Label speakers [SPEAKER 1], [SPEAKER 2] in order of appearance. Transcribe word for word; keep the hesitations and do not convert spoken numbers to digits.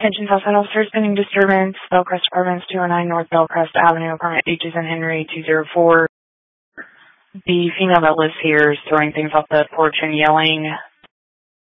[SPEAKER 1] Attention Southside officers, pending disturbance, Bellcrest Apartments, two oh nine North Bellcrest Avenue, apartment H is in Henry, two oh four. The female that lives here is throwing things off the porch and yelling.